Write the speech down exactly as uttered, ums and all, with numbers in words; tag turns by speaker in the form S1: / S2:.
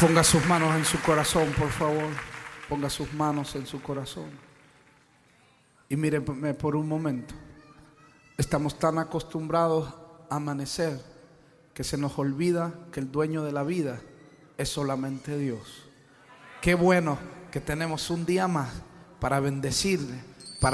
S1: Ponga sus manos en su corazón, por favor. Ponga sus manos en su corazón. Y míreme por un momento. Estamos tan acostumbrados a amanecer que se nos olvida que el dueño de la vida es solamente Dios. Qué bueno que tenemos un día más para bendecirle,